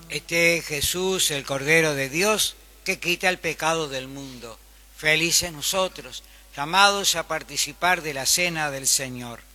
Este es Jesús, el Cordero de Dios, que quita el pecado del mundo. Felices nosotros, llamados a participar de la cena del Señor.